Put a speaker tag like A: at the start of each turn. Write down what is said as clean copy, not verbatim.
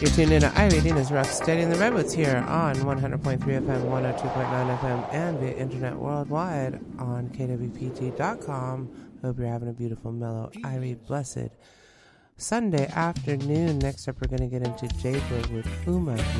A: You're tuned in to iReading is Rough Steady in the Redwoods here on 100.3 FM, 102.9 FM, and via internet worldwide on kwpt.com. Hope you're having a beautiful, mellow, iRead, blessed Sunday afternoon. Next up, we're going to get into Jaybird with Uma